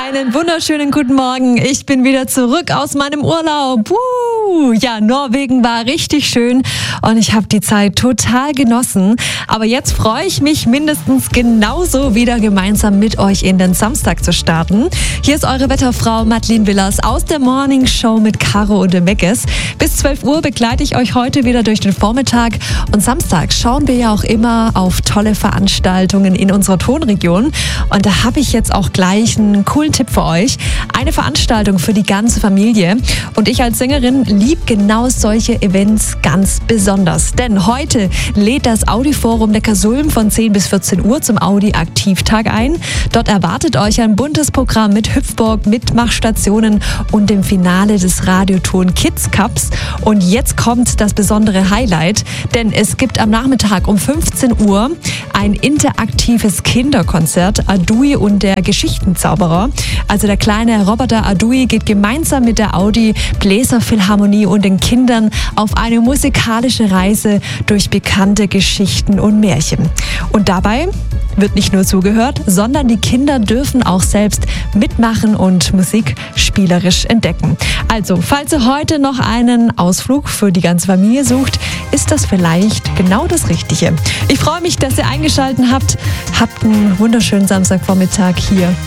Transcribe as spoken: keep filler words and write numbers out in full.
Einen wunderschönen guten Morgen. Ich bin wieder zurück aus meinem Urlaub. Uh, ja, Norwegen war richtig schön und ich habe die Zeit total genossen. Aber jetzt freue ich mich mindestens genauso wieder gemeinsam mit euch in den Samstag zu starten. Hier ist eure Wetterfrau Madeleine Willers aus der Morning Show mit Caro und dem Meckes. Bis zwölf Uhr begleite ich euch heute wieder durch den Vormittag. Und Samstag schauen wir ja auch immer auf tolle Veranstaltungen in unserer Tonregion. Und da habe ich jetzt auch gleich einen coolen Tipp für euch. Eine Veranstaltung für die ganze Familie. Und ich als Sängerin liebe genau solche Events ganz besonders. Denn heute lädt das Audi-Forum Neckarsulm von zehn bis vierzehn Uhr zum Audi-Aktivtag ein. Dort erwartet euch ein buntes Programm mit Hüpfburg, Mitmachstationen und dem Finale des Radioton Kids Cups. Und jetzt kommt das besondere Highlight, denn es gibt am Nachmittag um fünfzehn Uhr ein interaktives Kinderkonzert, Adui und der Geschichtenzauberer. Also der kleine Roboter Adui geht gemeinsam mit der Audi Bläserphilharmonie und den Kindern auf eine musikalische Reise durch bekannte Geschichten und Märchen. Und dabei wird nicht nur zugehört, sondern die Kinder dürfen auch selbst mitmachen und Musik spielerisch entdecken. Also, falls ihr heute noch einen Ausflug für die ganze Familie sucht, ist das vielleicht genau das Richtige. Ich freue mich, dass ihr eingeschaltet habt. Habt einen wunderschönen Samstagvormittag hier